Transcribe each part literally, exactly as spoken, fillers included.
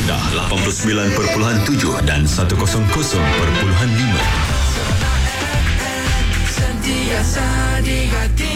Kedah lapan puluh sembilan perpuluhan tujuh dan seratus perpuluhan lima. Sentiasa di hati.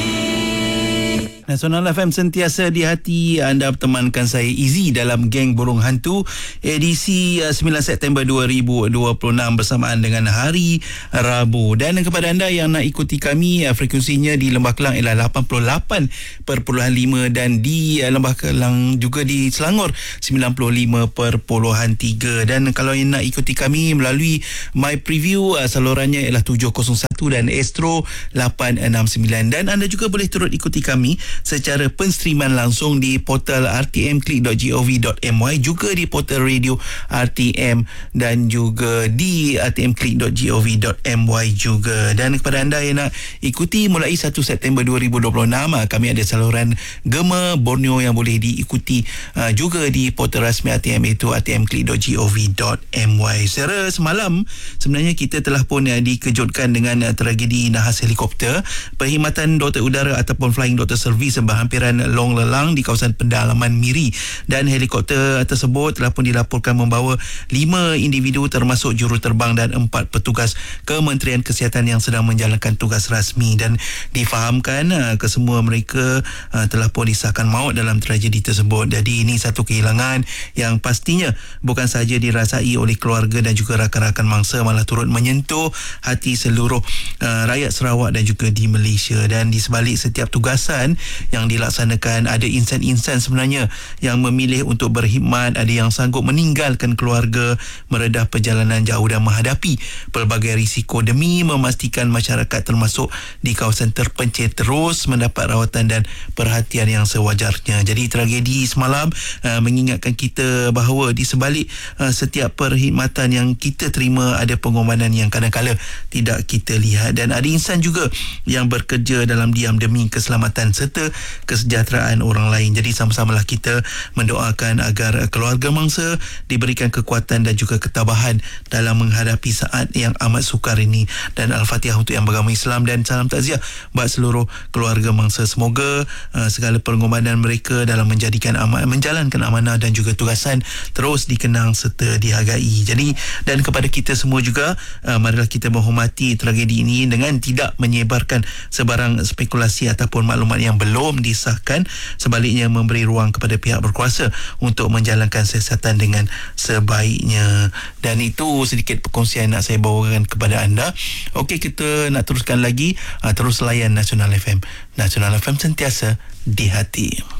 Nasional F M sentiasa di hati. Anda bertemankan saya Izzy dalam Geng Burung Hantu edisi sembilan September dua ribu dua puluh enam bersamaan dengan hari Rabu. Dan kepada anda yang nak ikuti kami, frekuensinya di Lembah Kelang ialah lapan puluh lapan perpuluhan lima dan di Lembah Kelang juga di Selangor sembilan puluh lima perpuluhan tiga. Dan kalau yang nak ikuti kami melalui My Preview, salurannya ialah tujuh kosong satu dan Astro lapan enam sembilan. Dan anda juga boleh turut ikuti kami secara penstreaman langsung di portal r t m click dot gov dot m y, juga di portal radio R T M dan juga di r t m click dot gov dot m y juga. Dan kepada anda yang nak ikuti mulai satu September dua ribu dua puluh enam, kami ada saluran Gema Borneo yang boleh diikuti uh, juga di portal rasmi R T M, iaitu r t m click dot gov dot m y. Secara semalam sebenarnya kita telah pun uh, dikejutkan dengan uh, tragedi nahas helikopter perkhidmatan Doktor Udara ataupun Flying Doctor Service berhampiran Long Lelang di kawasan pendalaman Miri. Dan helikopter tersebut telah pun dilaporkan membawa lima individu termasuk juruterbang dan empat petugas Kementerian Kesihatan yang sedang menjalankan tugas rasmi. Dan difahamkan uh, kesemua mereka uh, telah pun disahkan maut dalam tragedi tersebut. Jadi ini satu kehilangan yang pastinya bukan sahaja dirasai oleh keluarga dan juga rakan-rakan mangsa, malah turut menyentuh hati seluruh uh, rakyat Sarawak dan juga di Malaysia. Dan di sebalik setiap tugasan yang dilaksanakan, ada insan-insan sebenarnya yang memilih untuk berkhidmat, ada yang sanggup meninggalkan keluarga, meredah perjalanan jauh dan menghadapi pelbagai risiko demi memastikan masyarakat termasuk di kawasan terpencil terus mendapat rawatan dan perhatian yang sewajarnya. Jadi tragedi semalam uh, mengingatkan kita bahawa di sebalik uh, setiap perkhidmatan yang kita terima ada pengorbanan yang kadang-kala tidak kita lihat, dan ada insan juga yang bekerja dalam diam demi keselamatan serta kesejahteraan orang lain. Jadi sama-samalah kita mendoakan agar keluarga mangsa diberikan kekuatan dan juga ketabahan dalam menghadapi saat yang amat sukar ini. Dan Al-Fatihah untuk yang beragama Islam dan salam takziah buat seluruh keluarga mangsa. Semoga uh, segala pengorbanan mereka dalam menjadikan amanah, menjalankan amanah dan juga tugasan terus dikenang serta dihargai. Jadi dan kepada kita semua juga, uh, marilah kita menghormati tragedi ini dengan tidak menyebarkan sebarang spekulasi ataupun maklumat yang belum disahkan, sebaliknya memberi ruang kepada pihak berkuasa untuk menjalankan siasatan dengan sebaiknya. Dan itu sedikit perkongsian nak saya bawakan kepada anda. Okey, kita nak teruskan lagi. Uh, terus layan Nasional F M. Nasional F M sentiasa di hati.